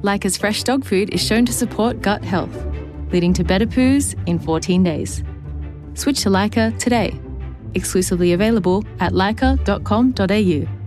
Leica's fresh dog food is shown to support gut health, leading to better poos in 14 days. Switch to Leica today. Exclusively available at leica.com.au.